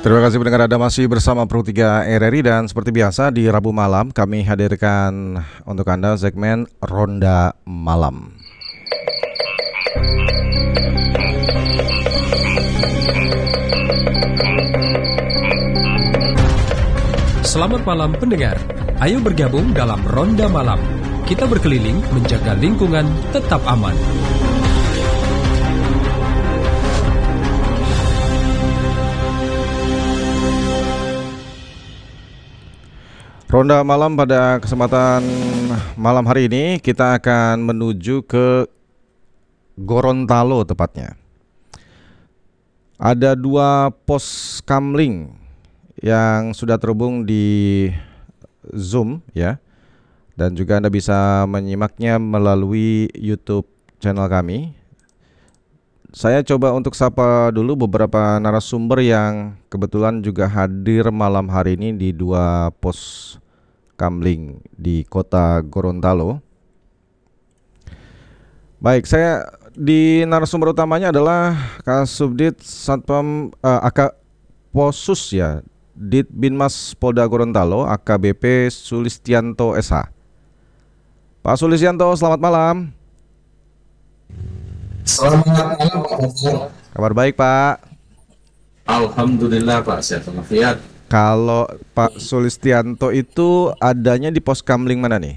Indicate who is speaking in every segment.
Speaker 1: Terima kasih pendengar, Anda masih bersama Pro 3 RRI dan seperti biasa di Rabu malam kami hadirkan untuk Anda segmen Ronda Malam.
Speaker 2: Selamat malam pendengar, ayo bergabung dalam Ronda Malam. Kita berkeliling menjaga lingkungan tetap aman.
Speaker 1: Ronda Malam pada kesempatan malam hari ini kita akan menuju ke Gorontalo tepatnya. Ada dua pos kamling yang sudah terhubung di Zoom ya. Dan juga Anda bisa menyimaknya melalui YouTube channel kami. Saya coba untuk sapa dulu beberapa narasumber yang kebetulan juga hadir malam hari ini di dua pos kamling di kota Gorontalo. Baik, saya di narasumber utamanya adalah Kasubdit Satpam Posus ya, Dit Binmas Polda Gorontalo, AKBP Sulistianto SH. Pak Sulistianto, selamat malam.
Speaker 3: Selamat malam Pak.
Speaker 1: Kabar baik Pak?
Speaker 3: Alhamdulillah Pak, sehat walafiat.
Speaker 1: Kalau Pak Sulistianto itu adanya di pos kamling mana nih?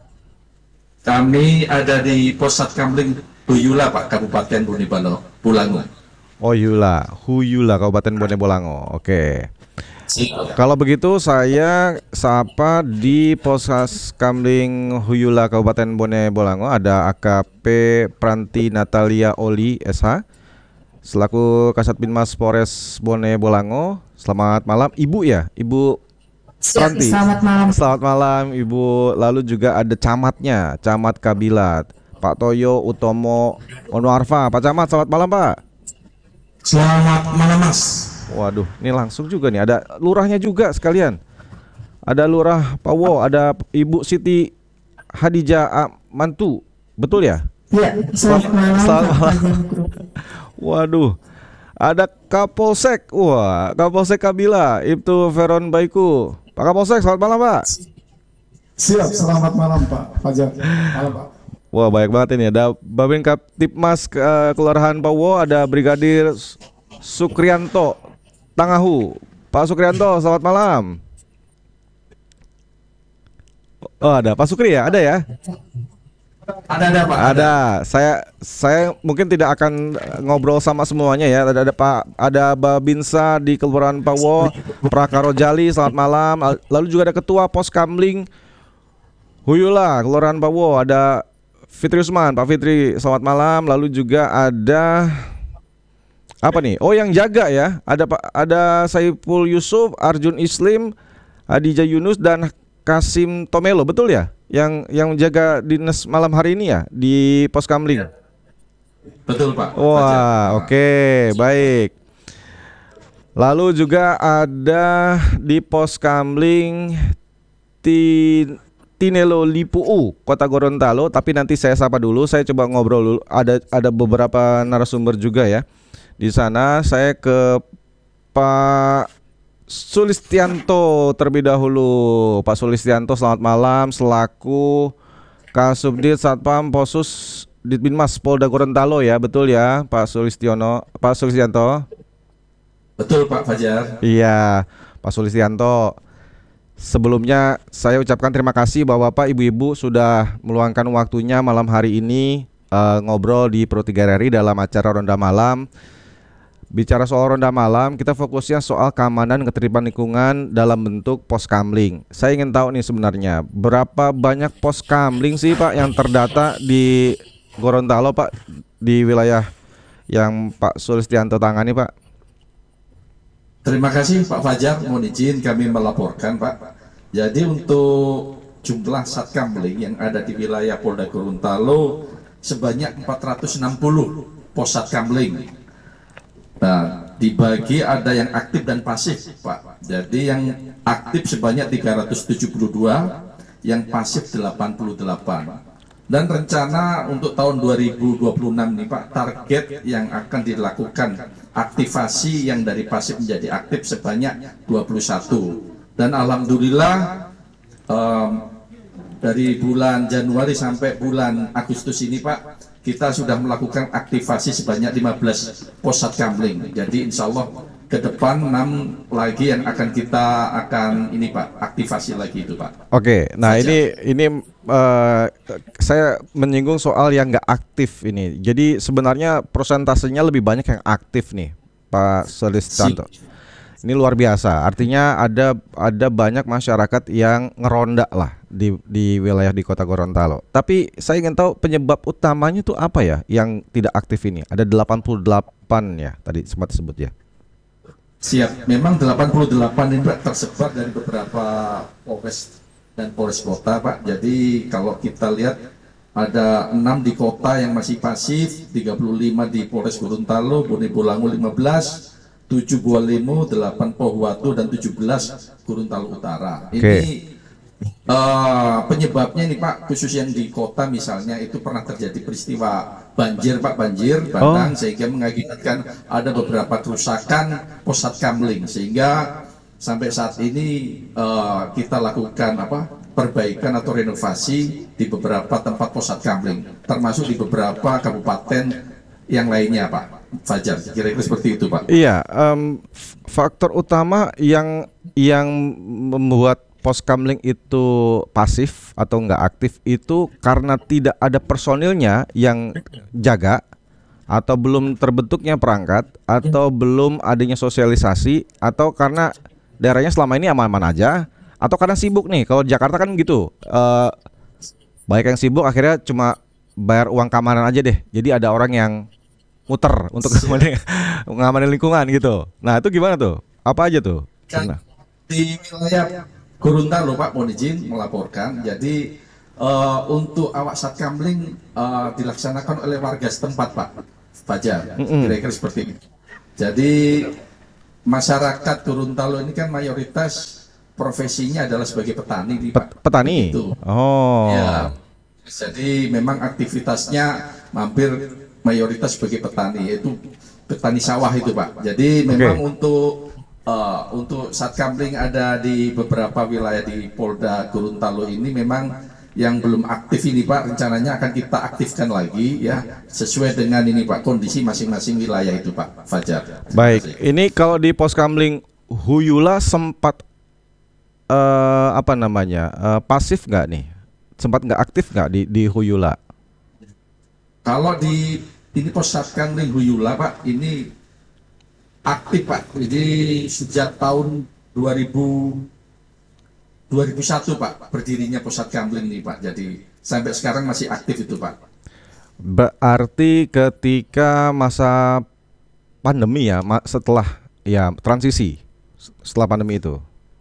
Speaker 3: Kami ada di Posat Kamling Huyula Pak, Kabupaten Bone Bolango.
Speaker 1: Oh Huyula, Kabupaten Bone Bolango. Oke.
Speaker 3: Siap.
Speaker 1: Kalau begitu saya sapa di pos kamling Huyula Kabupaten Bone Bolango ada AKP Pranti Natalia Oli SH selaku Kasat Binmas Polres Bone Bolango. Selamat malam Ibu ya, Ibu Pranti.
Speaker 4: Selamat malam.
Speaker 1: Selamat malam Ibu. Lalu juga ada camatnya, Camat Kabilat, Pak Toyo Utomo Onoarfa. Pak Camat, selamat malam Pak.
Speaker 3: Selamat malam Mas.
Speaker 1: Waduh, ini langsung juga nih, ada lurahnya juga sekalian. Ada Lurah Pawo, ada Ibu Siti Hadijah Mantu. Betul ya?
Speaker 4: Ya, selamat malam.
Speaker 1: Selamat
Speaker 4: Pak
Speaker 1: malam.
Speaker 4: Fajar Group.
Speaker 1: Waduh, ada Kapolsek. Wah, Kapolsek Kabila, Ibtu Veron Baiku. Pak Kapolsek, selamat malam Pak.
Speaker 5: Siap, selamat malam Pak Fajar. Malam Pak.
Speaker 1: Wah, banyak banget ini. Ada Babin Kaptipmas Kelurahan Pawo, ada Brigadir Sukrianto Tangahu. Pak Sukrianto, selamat malam. Oh, ada Pak Sukri ya? Ada ya?
Speaker 3: Ada Pak.
Speaker 1: Ada. Saya mungkin tidak akan ngobrol sama semuanya ya. Ada Babinsa di Kelurahan Pawo, Prakaro Jali, selamat malam. Lalu juga ada Ketua Pos Kamling Huyula Kelurahan Pawo, ada Fitri Usman. Pak Fitri, selamat malam. Lalu juga ada apa nih? Oh, yang jaga ya. Ada Saiful Yusuf, Arjun Islim, Adija Yunus dan Kasim Tomelo, betul ya? Yang menjaga dinas malam hari ini ya di pos kamling.
Speaker 3: Betul Pak.
Speaker 1: Wah, oke, baik. Lalu juga ada di pos kamling Tinelo Lipuu, Kota Gorontalo. Tapi nanti saya sapa dulu. Saya coba ngobrol dulu. Ada beberapa narasumber juga ya. Di sana saya ke Pak Sulistianto terlebih dahulu. Pak Sulistianto, selamat malam selaku Kasubdit Satpam Posus Ditbinmas Polda Gorontalo ya, betul ya Pak Sulistianto?
Speaker 3: Betul Pak Fajar.
Speaker 1: Iya, Pak Sulistianto. Sebelumnya saya ucapkan terima kasih Bapak-bapak, Ibu-ibu sudah meluangkan waktunya malam hari ini ngobrol di Pro 3 RRI dalam acara Ronda Malam. Bicara soal Ronda Malam, kita fokusnya soal keamanan dan ketertiban lingkungan dalam bentuk pos kamling. Saya ingin tahu nih sebenarnya berapa banyak pos kamling sih Pak yang terdata di Gorontalo Pak, di wilayah yang Pak Sulistianto tangani Pak?
Speaker 3: Terima kasih Pak Fajar, mohon izin kami melaporkan Pak. Jadi untuk jumlah satkamling yang ada di wilayah Polda Gorontalo sebanyak 460 pos satkamling. Nah, dibagi ada yang aktif dan pasif Pak. Jadi yang aktif sebanyak 372, yang pasif 88. Dan rencana untuk tahun 2026 nih Pak, target yang akan dilakukan aktivasi yang dari pasif menjadi aktif sebanyak 21. Dan alhamdulillah dari bulan Januari sampai bulan Agustus ini Pak, kita sudah melakukan aktivasi sebanyak 15 pos satkamling. Jadi insya Allah ke depan 6 lagi yang akan kita ini Pak, aktivasi lagi itu Pak.
Speaker 1: Oke, nah
Speaker 3: Saja.
Speaker 1: ini saya menyinggung soal yang nggak aktif ini. Jadi sebenarnya persentasenya lebih banyak yang aktif nih, Pak Sulistanto. Ini luar biasa. Artinya ada banyak masyarakat yang ngeronda lah di wilayah di Kota Gorontalo. Tapi saya ingin tahu penyebab utamanya itu apa ya yang tidak aktif ini? Ada 88 ya tadi sempat disebut ya.
Speaker 3: Siap, memang 88 ini Pak tersebar dari beberapa polres dan polres kota Pak. Jadi kalau kita lihat ada 6 di kota yang masih pasif, 35 di Polres Gorontalo, Bone Bolango 15, 7 Bualemo, 8 Pohuwato dan 17 Gorontalo Utara. Ini penyebabnya ini Pak, khusus yang di kota misalnya itu pernah terjadi peristiwa banjir Pak, banjir bandang sehingga mengakibatkan ada beberapa kerusakan pos satkamling sehingga sampai saat ini kita lakukan perbaikan atau renovasi di beberapa tempat pos satkamling termasuk di beberapa kabupaten yang lainnya Pak Fajar, kira-kira seperti itu Pak.
Speaker 1: Iya, faktor utama yang membuat pos kamling itu pasif atau nggak aktif itu karena tidak ada personilnya yang jaga, atau belum terbentuknya perangkat, atau belum adanya sosialisasi, atau karena daerahnya selama ini aman-aman aja, atau karena sibuk nih. Kalau Jakarta kan gitu, banyak yang sibuk akhirnya cuma bayar uang keamanan aja deh. Jadi ada orang yang muter untuk ngamanin lingkungan gitu. Nah itu gimana tuh? Apa aja tuh?
Speaker 3: Kan di wilayah Gorontalo Pak, mohon izin melaporkan. Jadi untuk awak satkamling dilaksanakan oleh warga setempat Pak Fajar, kira-kira seperti itu. Jadi masyarakat Gorontalo ini kan mayoritas profesinya adalah sebagai petani di Pak.
Speaker 1: Petani.
Speaker 3: Begitu.
Speaker 1: Oh.
Speaker 3: Ya. Jadi memang aktivitasnya hampir mayoritas sebagai petani, yaitu petani sawah itu Pak. Jadi memang untuk satkamling ada di beberapa wilayah di Polda Gorontalo ini memang yang belum aktif ini Pak, rencananya akan kita aktifkan lagi ya sesuai dengan ini Pak kondisi masing-masing wilayah itu Pak Fajar.
Speaker 1: Baik, ini kalau di pos kamling Huyula sempat pasif nggak nih? Sempat nggak aktif nggak di Huyula?
Speaker 3: Kalau di ini pos satkamling Huyula Pak, ini aktif Pak. Jadi sejak tahun 2001 Pak berdirinya pos satkamling ini Pak. Jadi sampai sekarang masih aktif itu Pak.
Speaker 1: Berarti ketika masa pandemi ya, setelah ya transisi setelah pandemi itu.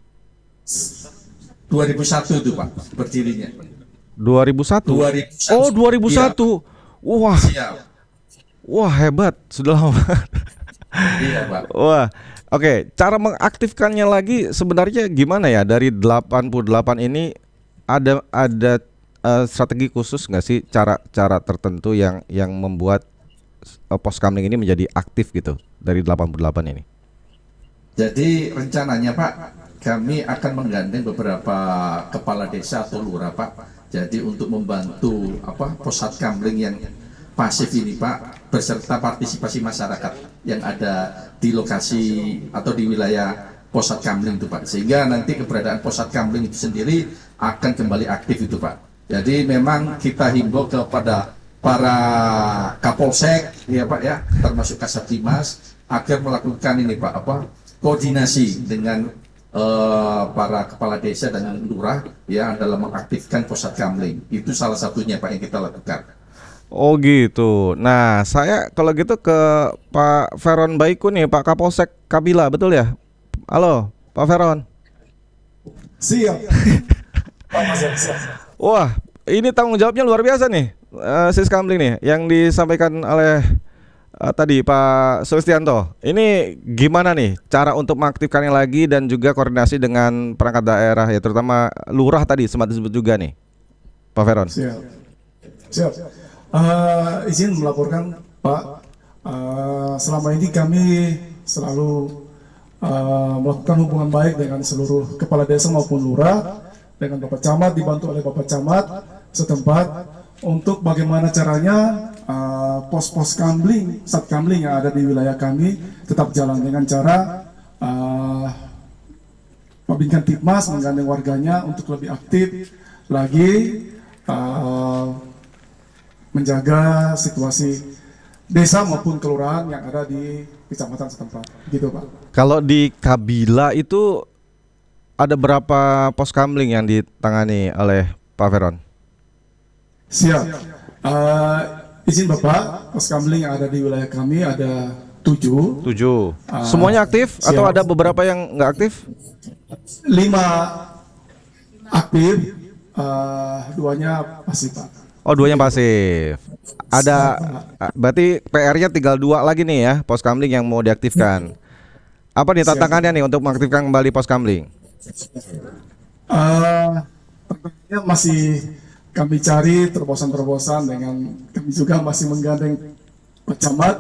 Speaker 3: 2001 itu Pak berdirinya.
Speaker 1: 2001.
Speaker 3: 2001.
Speaker 1: Oh 2001. Wah.
Speaker 3: Siap.
Speaker 1: Wah hebat, sudah lama.
Speaker 3: Iya Pak.
Speaker 1: Wah, oke. Cara mengaktifkannya lagi sebenarnya gimana ya? Dari 88 ini ada strategi khusus nggak sih, cara tertentu yang membuat pos kamling ini menjadi aktif gitu dari 88 ini? Jadi
Speaker 3: rencananya Pak, kami akan menggandeng beberapa kepala desa atau lurah Pak. Jadi untuk membantu pos satkamling yang pasif ini Pak, beserta partisipasi masyarakat yang ada di lokasi atau di wilayah pos satkamling itu Pak, sehingga nanti keberadaan pos satkamling itu sendiri akan kembali aktif itu Pak. Jadi memang kita himbau kepada para Kapolsek ya Pak ya, termasuk Kasatlimas agar melakukan ini Pak koordinasi dengan para kepala desa dan lurah ya dalam mengaktifkan pos satkamling. Itu salah satunya Pak yang kita lakukan.
Speaker 1: Oh gitu. Nah, saya kalau gitu ke Pak Veron Baiku nih, Pak Kapolsek Kabila, betul ya? Halo, Pak Veron.
Speaker 5: Siap. Siap.
Speaker 1: Wah, ini tanggung jawabnya luar biasa nih, Siskamling nih, yang disampaikan oleh tadi Pak Sulistianto. Ini gimana nih cara untuk mengaktifkannya lagi dan juga koordinasi dengan perangkat daerah ya, terutama lurah tadi sempat disebut juga nih, Pak Veron.
Speaker 5: Siap. Siap. Izin melaporkan Pak, selama ini kami selalu melakukan hubungan baik dengan seluruh kepala desa maupun lurah, dengan Bapak Camat, dibantu oleh Bapak Camat setempat untuk bagaimana caranya pos-pos kamling, satkamling yang ada di wilayah kami tetap jalan dengan cara Babinkan Tipmas menggandeng warganya untuk lebih aktif lagi menjaga situasi desa maupun kelurahan yang ada di kecamatan setempat, gitu Pak.
Speaker 1: Kalau di Kabila itu ada berapa pos kamling yang ditangani oleh Pak Veron?
Speaker 5: Siap. Izin Bapak, pos kamling yang ada di wilayah kami ada 7.
Speaker 1: 7. Semuanya aktif atau
Speaker 5: siap.
Speaker 1: ada beberapa yang nggak aktif?
Speaker 5: 5 aktif, 2-nya pasif Pak.
Speaker 1: Oh, 2-nya pasif. Ada berarti PR-nya tinggal 2 lagi nih ya, pos kamling yang mau diaktifkan. Apa nih tantangannya nih untuk mengaktifkan kembali pos kamling?
Speaker 5: Tantangannya masih kami cari terobosan-terobosan dengan kami juga masih menggandeng Pak Camat,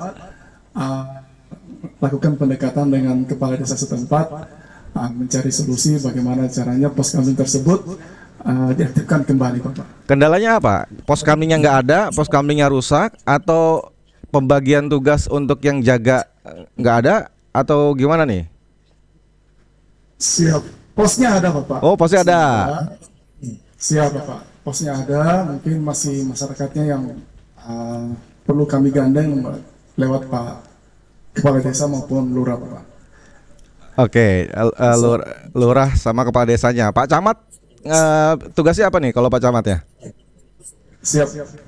Speaker 5: lakukan pendekatan dengan kepala desa setempat, mencari solusi bagaimana caranya pos kamling tersebut diaktifkan kembali Bapak.
Speaker 1: Kendalanya apa? Pos kamlingnya nggak ada, pos kamlingnya rusak, atau pembagian tugas untuk yang jaga nggak ada, atau gimana nih?
Speaker 5: Siap, posnya ada Bapak.
Speaker 1: Oh, posnya ada.
Speaker 5: Siap Bapak, posnya ada. Mungkin masih masyarakatnya yang perlu kami gandeng lewat Pak Kepala Desa maupun Lurah Bapak.
Speaker 1: Oke, lurah sama kepala desanya. Pak Camat, tugasnya apa nih kalau Pak Camat ya?
Speaker 5: Siap.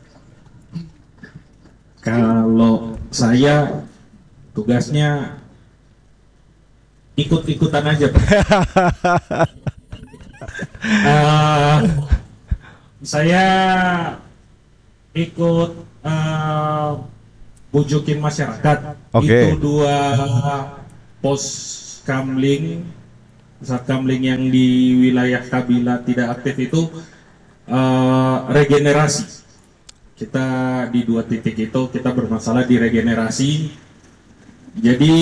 Speaker 3: Kalau saya tugasnya ikut-ikutan aja, Pak. Saya ikut bujukin masyarakat.
Speaker 1: Oke.
Speaker 3: Itu 2 pos kamling, satkamling yang di wilayah Kabila tidak aktif itu regenerasi. Kita di 2 titik itu kita bermasalah di regenerasi. Jadi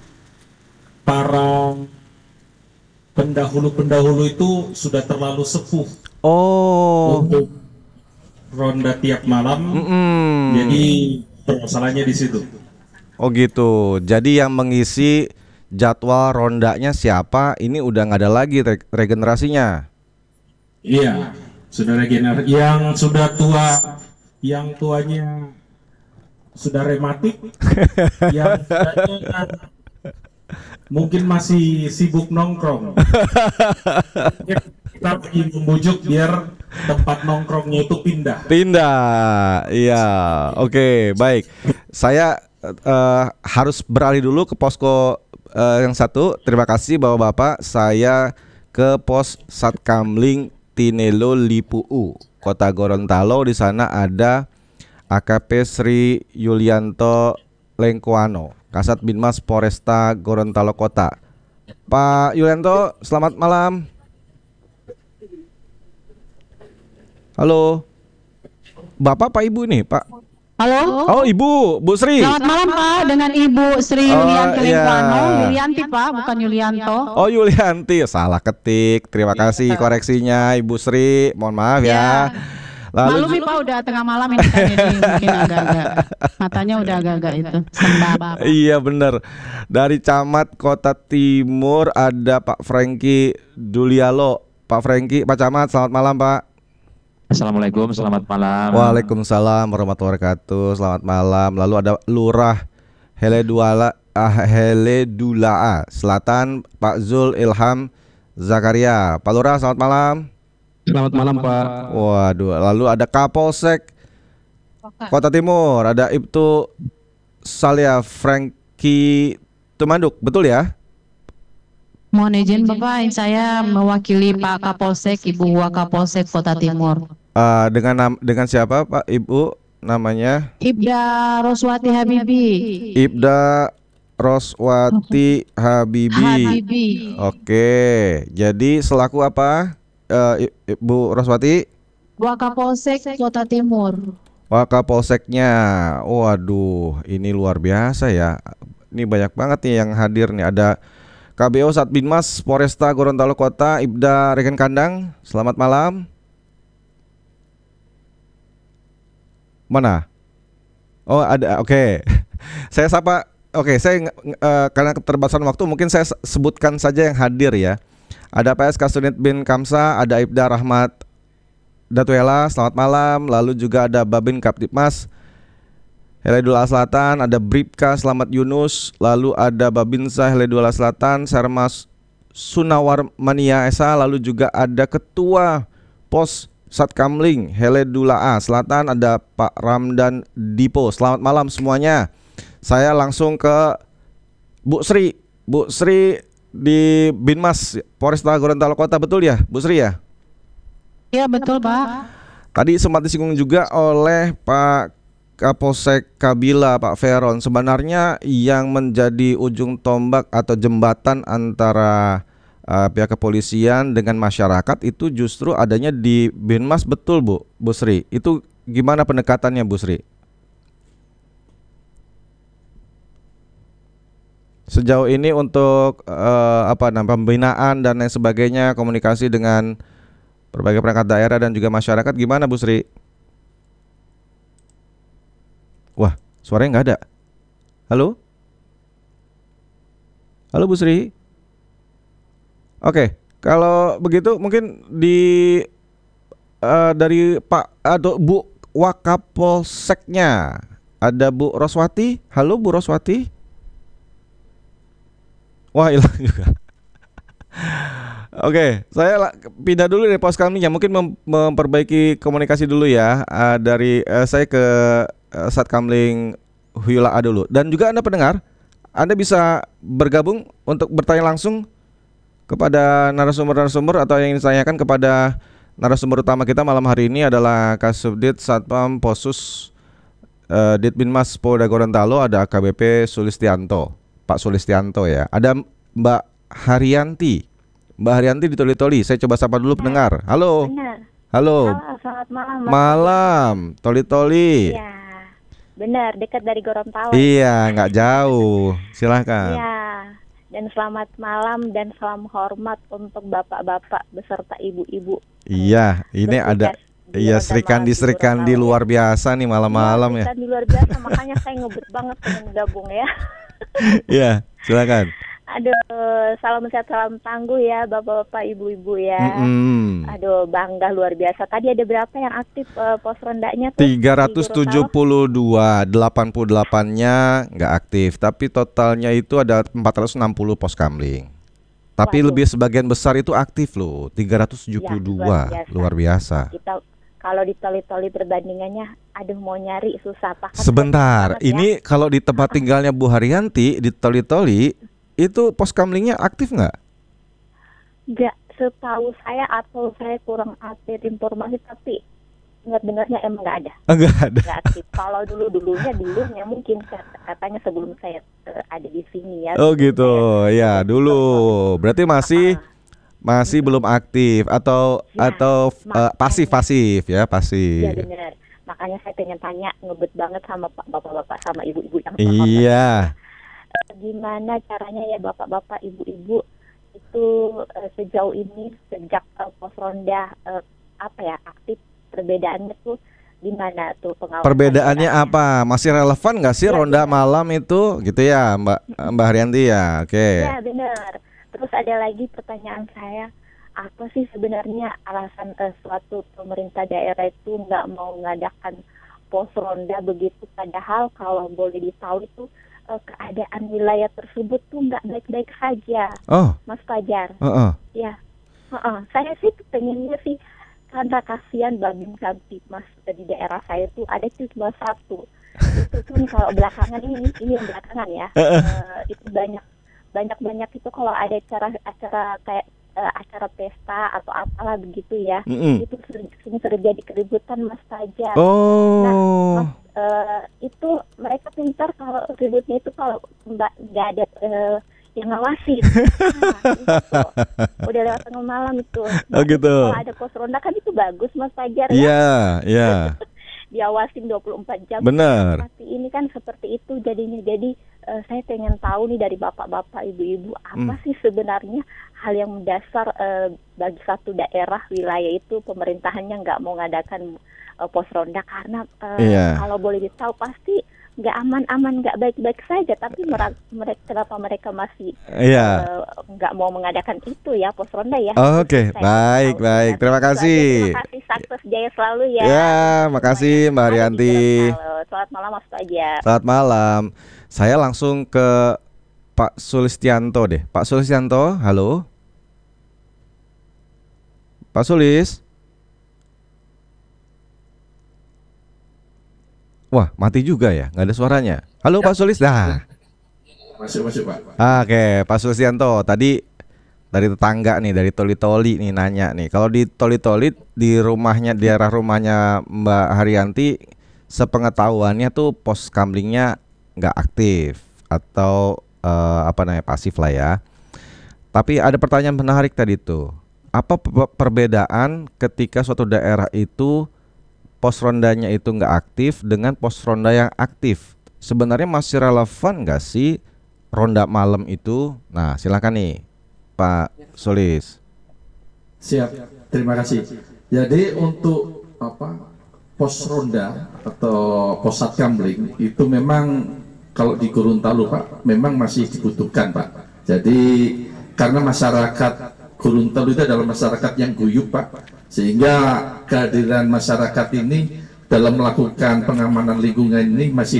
Speaker 3: para pendahulu itu sudah terlalu sepuh untuk ronda tiap malam. Jadi permasalahannya di situ.
Speaker 1: Oh gitu. Jadi yang mengisi jadwal rondanya siapa? Ini udah nggak ada lagi regenerasinya.
Speaker 3: Iya, sudah regenerasi. Yang sudah tua, yang tuanya sudah rematik, yang mudanya mungkin masih sibuk nongkrong. Kita ingin membujuk biar tempat nongkrongnya itu pindah.
Speaker 1: Iya. Oke, baik. Saya harus beralih dulu ke posko yang satu. Terima kasih Bapak-bapak. Saya ke pos Satkamling Tinelo Lipuu, Kota Gorontalo. Di sana ada AKP Sri Yulianto Lengkoano, Kasat Binmas Poresta Gorontalo Kota. Pak Yulianto, selamat malam. Halo. Bapak apa Ibu nih, Pak?
Speaker 4: Halo.
Speaker 1: Oh, Ibu, Bu Sri.
Speaker 4: Selamat malam Pak, dengan Ibu Sri Yulianti Lengkoano.
Speaker 1: iya.
Speaker 4: Yulianti Pak, bukan Yulianto.
Speaker 1: Oh, Yulianti, salah ketik. Terima kasih koreksinya Ibu Sri. Mohon maaf ya.
Speaker 4: Malu nih Pak, udah tengah malam ini kan, jadi mungkin agak-agak matanya udah agak-agak itu sembab.
Speaker 1: Iya benar. Dari Camat Kota Timur ada Pak Franky Dulialo. Pak Franky, Pak Camat, selamat malam Pak.
Speaker 6: Assalamualaikum, selamat malam.
Speaker 1: Waalaikumsalam warahmatullahi wabarakatuh. Selamat malam. Lalu ada Lurah Heledulaa Selatan, Pak Zul Ilham Zakaria. Pak Lurah, selamat malam.
Speaker 6: Selamat malam, Pak.
Speaker 1: Waduh, lalu ada Kapolsek Kota Timur, ada Ibtu Salia Franky Tumanduk, betul ya?
Speaker 4: Mohon izin Bapak, saya mewakili Pak Kapolsek, Ibu Wakapolsek Kota Timur.
Speaker 1: Dengan siapa Pak Ibu namanya?
Speaker 4: Ibda Roswati Habibi.
Speaker 1: Ibda Roswati Habibi. Oke, jadi selaku apa Ibu Roswati?
Speaker 4: Wakapolsek Kota Timur.
Speaker 1: Wakapolseknya. Waduh, ini luar biasa ya. Ini banyak banget nih yang hadir nih. Ada KBO Satbinmas Polresta Gorontalo Kota, Ibda Reken Kandang. Selamat malam. Mana? Oh, ada. Oke. Saya sapa. Oke, karena keterbatasan waktu mungkin saya sebutkan saja yang hadir ya. Ada PS Kastunit bin Kamsa, ada Ibda Rahmat Datuela, selamat malam. Lalu juga ada Babin Kaptipmas Heledula Selatan, ada Bribka Selamat Yunus, lalu ada Babinsa Heledula Selatan, Sermas Sunawar Mania Esa, lalu juga ada Ketua Pos Satkamling Heledula A Selatan, ada Pak Ramdan Dipo. Selamat malam semuanya. Saya langsung ke Bu Sri. Bu Sri di Binmas Polresta Gorontalo Kota, betul ya Bu Sri ya?
Speaker 4: Iya betul Pak.
Speaker 1: Tadi sempat disinggung juga oleh Pak Kapolsek Kabila, Pak Veron. Sebenarnya yang menjadi ujung tombak atau jembatan antara pihak kepolisian dengan masyarakat itu justru adanya di Binmas, betul Bu Sri? Itu gimana pendekatannya Bu Sri? Sejauh ini untuk pembinaan dan lain sebagainya, komunikasi dengan berbagai perangkat daerah dan juga masyarakat gimana Bu Sri? Wah, suaranya nggak ada. Halo? Halo Bu Sri? Oke, kalau begitu mungkin dari Pak atau Bu Wakapolseknya ada Bu Roswati. Halo Bu Roswati? Wah, hilang juga. Oke, saya pindah dulu dari pos kami ya. Mungkin memperbaiki komunikasi dulu ya. Saya ke Satkamling Huyula A dulu. Dan juga Anda pendengar, Anda bisa bergabung untuk bertanya langsung kepada narasumber-narasumber atau yang ingin ditanyakan kepada narasumber utama kita malam hari ini adalah Kasubdit Satpam Posus Ditbinmas Polda Gorontalo, ada AKBP Sulistianto. Pak Sulistianto ya. Ada Mbak Haryanti. Mbak Haryanti di Toli-Toli. Saya coba sapa dulu pendengar. Halo.
Speaker 7: Benar.
Speaker 1: Halo.
Speaker 7: Halo, selamat malam.
Speaker 1: Malam. Toli-Toli.
Speaker 7: Iya. Benar, dekat dari Gorontalo.
Speaker 1: Iya, nggak jauh. Silahkan.
Speaker 7: Iya. Dan selamat malam dan salam hormat untuk bapak-bapak beserta ibu-ibu.
Speaker 1: Iya, ini ada. Iya, Srikandi luar biasa nih malam-malam ya.
Speaker 7: Srikandi luar biasa, makanya saya ngebut banget pengen gabung ya.
Speaker 1: Iya, silakan.
Speaker 7: Aduh, salam sehat, salam tangguh ya bapak-bapak, ibu-ibu ya. Aduh, bangga luar biasa. Tadi ada berapa yang aktif pos rondanya tuh?
Speaker 1: 372, 88-nya nggak aktif. Tapi totalnya itu ada 460 pos kamling. Tapi lebih sebagian besar itu aktif loh, 372, ya, luar biasa.
Speaker 7: Kita kalau di Toli-Toli perbandingannya, aduh mau nyari susah.
Speaker 1: Sebentar, ini ya. Kalau di tempat tinggalnya Bu Haryanti di Toli-Toli itu pos kamlingnya aktif nggak?
Speaker 7: Nggak, setahu saya atau saya kurang update informasi, tapi dengar-dengarnya emang nggak ada.
Speaker 1: Nggak ada.
Speaker 7: Nggak aktif. Kalau dulunya mungkin katanya sebelum saya ada di sini ya.
Speaker 1: Oh gitu, ya dulu. Berarti masih belum aktif atau pasif ya, pasif.
Speaker 7: Iya benar. Makanya saya pengen tanya, ngebet banget sama bapak-bapak sama ibu-ibu yang
Speaker 1: iya.
Speaker 7: Gimana caranya ya bapak-bapak, ibu-ibu itu sejauh ini sejak pos ronda aktif, perbedaannya tuh gimana tuh pengawasan?
Speaker 1: Perbedaannya apa? Masih relevan nggak sih ronda malam itu gitu ya, Mbak Haryanti ya? Oke.
Speaker 7: Ya benar. Terus ada lagi pertanyaan saya, apa sih sebenarnya alasan suatu pemerintah daerah itu nggak mau mengadakan pos ronda begitu, padahal kalau boleh ditahu itu keadaan wilayah tersebut tuh nggak baik-baik saja, Mas Fajar. Ya, saya sih pengennya sih, karena kasihan Babin Kamtipmas di daerah saya tuh ada cuma satu. Itu pun kalau belakangan ini yang belakangan ya, itu banyak itu kalau ada acara kayak acara pesta atau apalah begitu ya, itu sering terjadi keributan Mas Fajar. Nah, itu mereka pintar kalau ributnya itu kalau nggak ada yang ngawasin. Itu. Udah lewat tengah malam itu.
Speaker 1: Oh gitu.
Speaker 7: Kalau ada pos ronda kan itu bagus Mas Fajar ya.
Speaker 1: Iya, iya.
Speaker 7: Diawasin 24 jam.
Speaker 1: Benar.
Speaker 7: Tapi ini kan seperti itu jadinya. Jadi saya pengen tahu nih dari bapak-bapak, ibu-ibu, apa sih sebenarnya hal yang mendasar bagi satu daerah wilayah itu pemerintahannya nggak mau ngadakan pos ronda karena kalau boleh ditahu pasti nggak aman-aman, nggak baik-baik saja. Tapi kenapa mereka masih nggak mau mengadakan itu ya pos ronda ya?
Speaker 1: Oke, baik. Terima kasih.
Speaker 7: Terima kasih, sukses jaya selalu ya.
Speaker 1: Ya, makasih Mbak Arianti.
Speaker 7: Selamat malam Mas Fajar.
Speaker 1: Selamat malam. Saya langsung ke Pak Sulistianto deh. Pak Sulistianto, halo. Pak Sulis. Wah, mati juga ya, nggak ada suaranya. Halo Pak Sulis,
Speaker 3: Masuk Pak.
Speaker 1: Oke, Pak Sulistianto, tadi dari tetangga nih, dari Toli-Toli nih nanya nih. Kalau di Toli-Toli di rumahnya, di daerah rumahnya Mbak Haryanti, sepengetahuannya tuh pos kamlingnya nggak aktif atau pasif lah ya. Tapi ada pertanyaan menarik tadi tuh. Apa perbedaan ketika suatu daerah itu pos rondanya itu nggak aktif dengan pos ronda yang aktif? Sebenarnya masih relevan nggak sih ronda malam itu? Nah, silakan nih Pak Sulis.
Speaker 3: Siap, terima kasih. Jadi untuk pos ronda atau pos satkamling itu memang kalau di Gorontalo Pak memang masih dibutuhkan Pak. Jadi karena masyarakat Gorontalo itu adalah masyarakat yang guyup Pak, sehingga kehadiran masyarakat ini dalam melakukan pengamanan lingkungan ini masih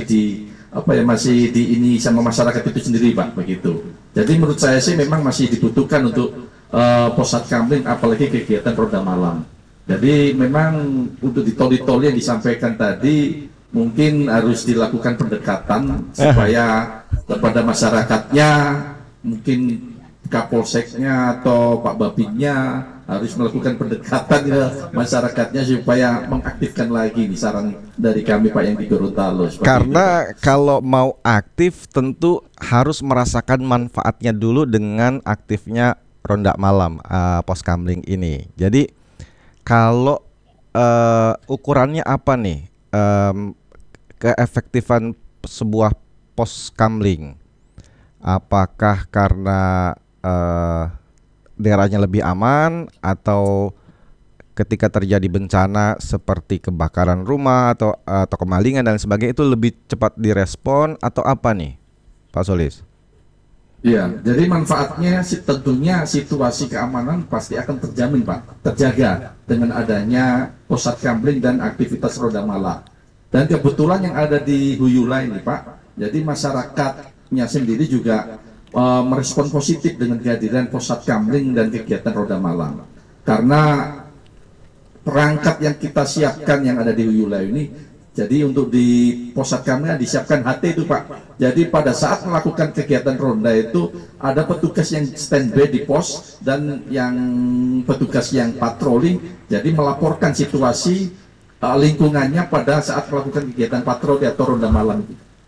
Speaker 3: ini sama masyarakat itu sendiri Pak, begitu. Jadi menurut saya sih memang masih dibutuhkan untuk pos satkamling, apalagi kegiatan ronda malam. Jadi memang untuk di tol-tol yang disampaikan tadi mungkin harus dilakukan pendekatan supaya kepada masyarakatnya, mungkin Kapolseknya atau Pak Babinnya harus melakukan pendekatan ke masyarakatnya supaya mengaktifkan lagi nih, saran dari kami Pak yang di Gorontalo.
Speaker 1: Karena kalau mau aktif tentu harus merasakan manfaatnya dulu dengan aktifnya ronda malam pos kamling ini. Jadi kalau ukurannya apa nih keefektifan sebuah pos kamling? Apakah karena daerahnya lebih aman, atau ketika terjadi bencana seperti kebakaran rumah atau kemalingan dan sebagainya itu lebih cepat direspon, atau apa nih Pak Solis?
Speaker 3: Iya, jadi manfaatnya tentunya situasi keamanan pasti akan terjamin Pak, terjaga dengan adanya pos satkamling dan aktivitas roda malam. Dan kebetulan yang ada di Huyula ini Pak, jadi masyarakatnya sendiri juga merespon positif dengan kehadiran pos satkamling dan kegiatan roda malam. Karena perangkat yang kita siapkan yang ada di Huyula ini, jadi untuk di pos satkamling disiapkan HT itu Pak. Jadi pada saat melakukan kegiatan ronda itu ada petugas yang standby di pos dan yang petugas yang patroli, jadi melaporkan situasi lingkungannya pada saat melakukan kegiatan patroli atau ronda malam.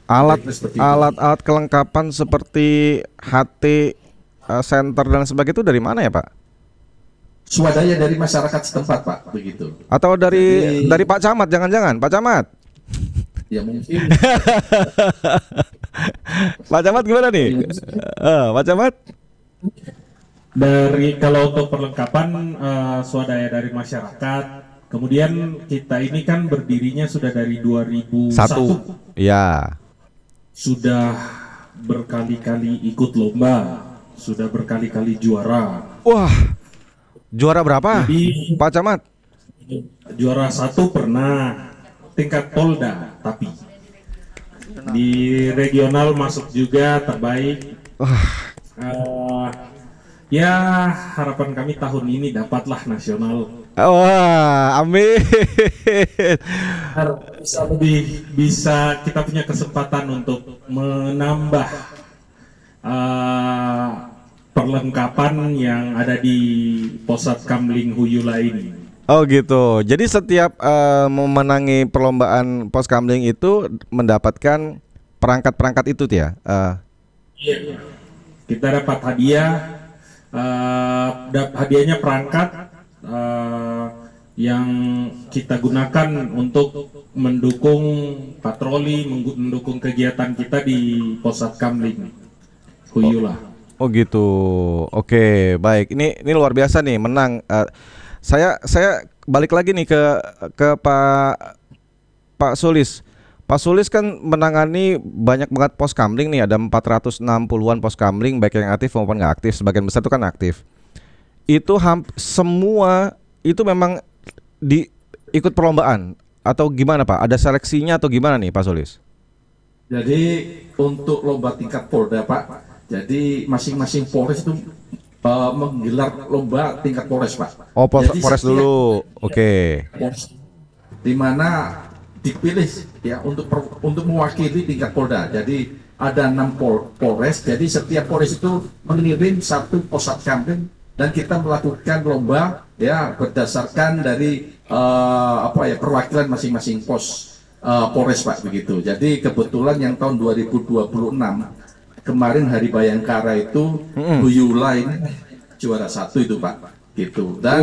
Speaker 1: Alat kelengkapan seperti HT center dan sebagainya itu dari mana ya Pak?
Speaker 3: Swadaya dari masyarakat setempat Pak, begitu.
Speaker 1: Atau dari Pak Camat, jangan-jangan Pak Camat?
Speaker 3: Ya mungkin.
Speaker 1: Pak Camat gimana nih? Pak Camat?
Speaker 8: Kalau untuk perlengkapan swadaya dari masyarakat. Kemudian kita ini kan berdirinya sudah dari 2001.
Speaker 1: Ya.
Speaker 8: Sudah berkali-kali ikut lomba, sudah berkali-kali juara.
Speaker 1: Wah, juara berapa? Jadi, Pak Camat?
Speaker 8: Juara 1 pernah, tingkat Polda, tapi di regional masuk juga terbaik. Ya harapan kami tahun ini dapatlah nasional.
Speaker 1: Wah, amin.
Speaker 8: Bisa kita punya kesempatan untuk menambah perlengkapan yang ada di pos satkamling Huyula ini.
Speaker 1: Oh gitu. Jadi setiap memenangi perlombaan pos kamling itu mendapatkan perangkat-perangkat itu ya?
Speaker 8: Iya. kita dapat hadiah, hadiahnya perangkat yang kita gunakan untuk mendukung patroli, mendukung kegiatan kita di Pos Satkamling Huyula.
Speaker 1: Oh gitu. Oke, baik. Ini luar biasa nih, menang. Saya balik lagi nih ke Pak Sulis. Pak Sulis kan menangani banyak banget pos kamling nih, ada 460-an pos kamling baik yang aktif maupun nggak aktif. Sebagian besar itu kan aktif. Itu semua itu memang ikut perlombaan atau gimana Pak? Ada seleksinya atau gimana nih Pak Sulis?
Speaker 3: Jadi untuk lomba tingkat Polda Pak, jadi masing-masing Polres itu menggelar lomba tingkat Polres Pak.
Speaker 1: Oh Polres dulu, oke.
Speaker 3: Di mana dipilih ya untuk mewakili tingkat Polda. Jadi ada 6 Polres, jadi setiap Polres itu mengirim 1 pos Satkamling dan kita melakukan lomba ya berdasarkan dari perwakilan masing-masing pos Polres Pak begitu. Jadi kebetulan yang tahun 2026 kemarin Hari Bayangkara itu Huyula ini juara 1 itu Pak gitu. Dan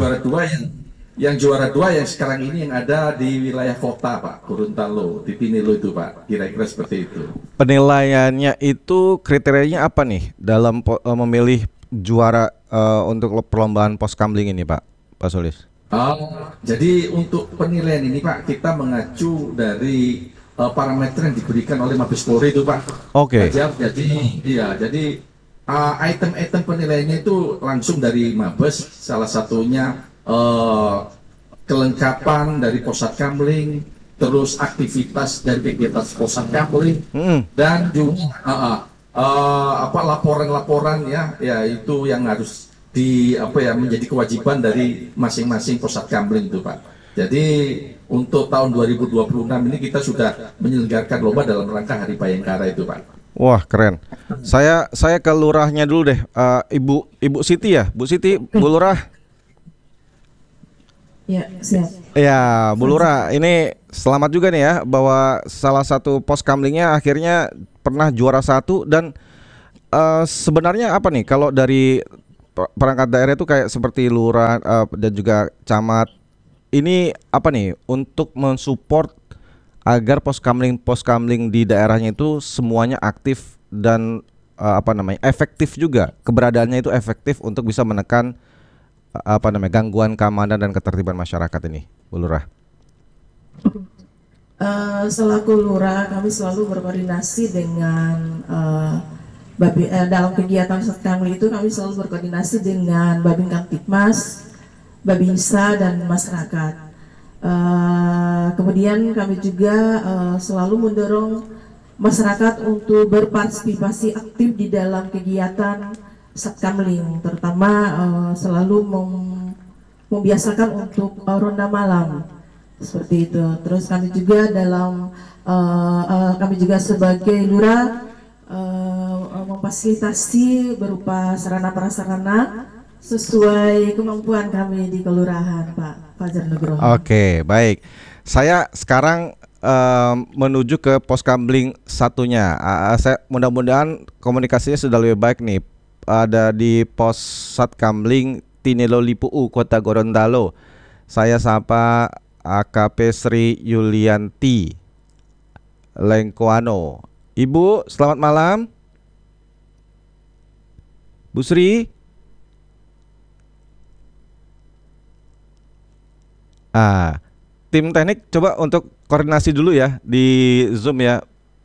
Speaker 3: yang juara 2 yang sekarang ini yang ada di wilayah kota Pak, Gorontalo, di Tinelo itu Pak, kira-kira seperti itu.
Speaker 1: Penilaiannya itu kriterianya apa nih dalam memilih juara untuk perlombaan pos kamling ini Pak Sulis?
Speaker 3: Jadi untuk penilaian ini Pak, kita mengacu dari parameter yang diberikan oleh Mabes Polri itu Pak.
Speaker 1: Oke.
Speaker 3: Jadi item-item penilaiannya itu langsung dari Mabes, salah satunya kelengkapan dari pos Satkamling, terus aktivitas dari kegiatan pos Satkamling, dan juga laporan-laporan ya itu yang harus menjadi kewajiban dari masing-masing pos Satkamling itu Pak. Jadi untuk tahun 2026 ini kita sudah menyelenggarakan lomba dalam rangka Hari Bayangkara itu Pak.
Speaker 1: Wah keren. Saya ke lurahnya dulu deh, Ibu Siti ya, Bu Siti, Bu Lurah.
Speaker 9: Ya, siap.
Speaker 1: Ya, Bu Lurah, ini selamat juga nih ya bahwa salah satu pos kamlingnya akhirnya pernah juara 1 dan sebenarnya apa nih kalau dari perangkat daerah itu kayak seperti lurah dan juga camat ini apa nih untuk mensupport agar pos kamling di daerahnya itu semuanya aktif dan efektif juga, keberadaannya itu efektif untuk bisa menekan gangguan keamanan dan ketertiban masyarakat ini, Bu Lurah.
Speaker 9: Selaku Lurah kami selalu berkoordinasi dengan dalam kegiatan Satkamling itu kami selalu berkoordinasi dengan Babin Kamtipmas, Babinsa dan masyarakat. Kemudian kami juga selalu mendorong masyarakat untuk berpartisipasi aktif di dalam kegiatan Satkamling, terutama selalu membiasakan untuk ronda malam seperti itu. Terus kami juga kami juga sebagai lurah memfasilitasi berupa sarana prasarana sesuai kemampuan kami di kelurahan Pak Fajar Nugroho.
Speaker 1: Oke, baik. Saya sekarang menuju ke pos kamling satunya. Saya mudah-mudahan komunikasinya sudah lebih baik nih. Ada di pos Satkamling Tinelo Lipuu, Kota Gorontalo. Saya sapa AKP Sri Yulianti Lengkoano. Ibu, selamat malam. Bu Sri. Tim teknik coba untuk koordinasi dulu ya di Zoom ya.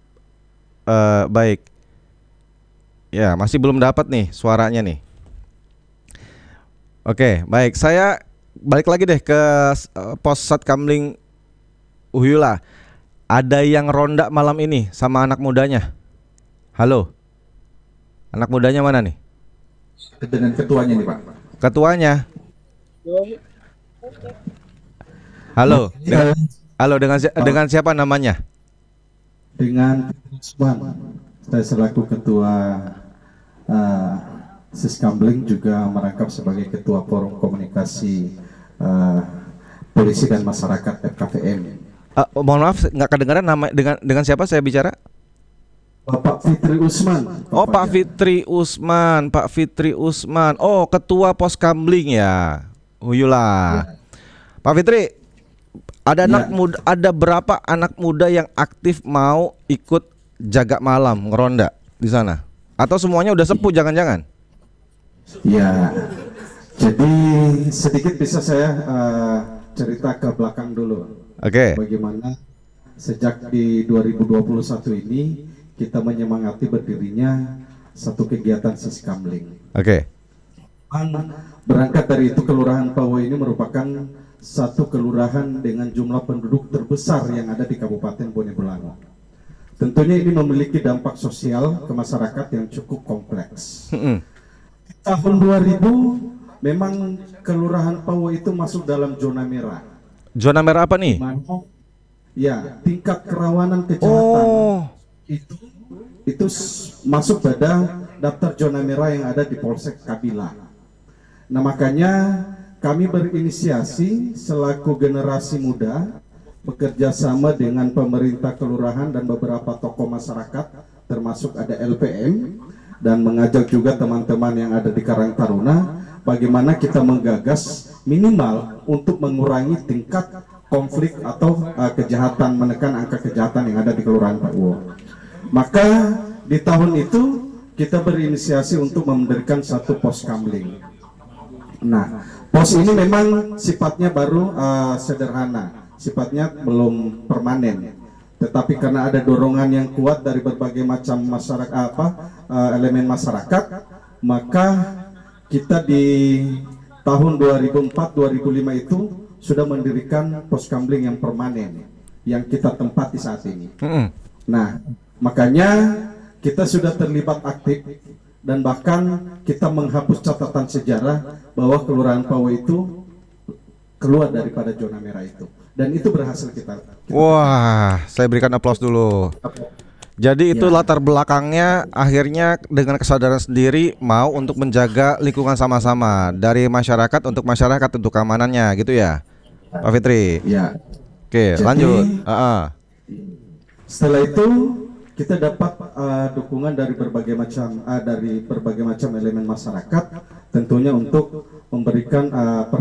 Speaker 1: Baik. Ya, masih belum dapat nih suaranya nih. Oke, baik. Saya balik lagi deh ke pos Satkamling Huyula. Ada yang ronda malam ini sama anak mudanya. Halo. Anak mudanya mana nih?
Speaker 3: Dengan ketuanya nih Pak.
Speaker 1: Ketuanya. Halo. Dengan siapa namanya?
Speaker 10: Dengan Usman. Saya selaku ketua Siskamling juga merangkap sebagai ketua forum komunikasi polisi dan masyarakat FKVM.
Speaker 1: Mohon maaf nggak kedengaran nama dengan siapa saya bicara?
Speaker 10: Pak Fitri Usman.
Speaker 1: Oh, Pak Fitri Usman, Pak Fitri Usman. Oh, ketua pos kamling ya. Uyulah. Pak Fitri, ada anak muda, ada berapa anak muda yang aktif mau ikut jaga malam ngeronda di sana? Atau semuanya udah sepuh jangan-jangan?
Speaker 10: Ya. Jadi sedikit bisa saya cerita ke belakang dulu.
Speaker 1: Oke.
Speaker 10: Bagaimana sejak di 2021 ini kita menyemangati berdirinya satu kegiatan Siskamling.
Speaker 1: Oke.
Speaker 10: Berangkat dari itu, Kelurahan Pawo ini merupakan satu kelurahan dengan jumlah penduduk terbesar yang ada di Kabupaten Bone Bolango. Tentunya ini memiliki dampak sosial ke masyarakat yang cukup kompleks. Tahun 2000 memang Kelurahan Pawo itu masuk dalam zona merah.
Speaker 1: Zona merah apa nih?
Speaker 10: Ya, tingkat kerawanan kejahatan itu masuk pada daftar zona merah yang ada di Polsek Kabila. Nah, makanya kami berinisiasi selaku generasi muda bekerja sama dengan pemerintah kelurahan dan beberapa tokoh masyarakat, termasuk ada LPM, dan mengajak juga teman-teman yang ada di Karang Taruna bagaimana kita menggagas minimal untuk mengurangi tingkat konflik atau kejahatan, menekan angka kejahatan yang ada di Kelurahan Pawo. Maka di tahun itu kita berinisiasi untuk mendirikan satu pos kamling. Nah, pos ini memang sifatnya baru sederhana, sifatnya belum permanen. Tetapi karena ada dorongan yang kuat dari berbagai macam masyarakat, elemen masyarakat, maka kita di tahun 2004-2005 itu sudah mendirikan pos kamling yang permanen yang kita tempati saat ini. Nah, makanya kita sudah terlibat aktif dan bahkan kita menghapus catatan sejarah bahwa Kelurahan Pawo itu keluar daripada zona merah itu, dan itu berhasil kita.
Speaker 1: Wah, saya berikan aplaus dulu. Jadi itu latar belakangnya, akhirnya dengan kesadaran sendiri mau untuk menjaga lingkungan sama-sama, dari masyarakat untuk keamanannya gitu ya, Pak Fitri.
Speaker 10: Ya.
Speaker 1: Oke,
Speaker 10: jadi,
Speaker 1: lanjut.
Speaker 10: Setelah itu kita dapat dukungan dari berbagai macam elemen masyarakat, tentunya untuk memberikan